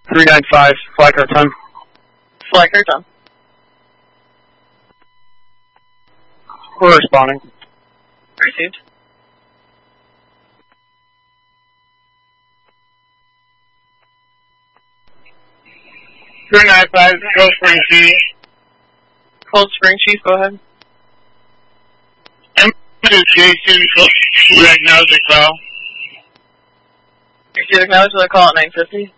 395, flight car 10. Flight car 10. We're responding. Received. Cold Spring Chief. Cold Spring Chief, go ahead. Jason, we acknowledge the call. You acknowledge the call at 950?